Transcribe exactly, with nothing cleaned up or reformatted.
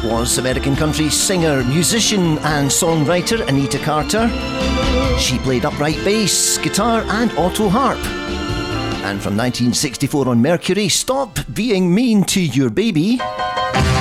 was American country singer, musician and songwriter Anita Carter. She played upright bass, guitar and auto harp. And from nineteen sixty-four on Mercury, Stop Being Mean to Your Baby.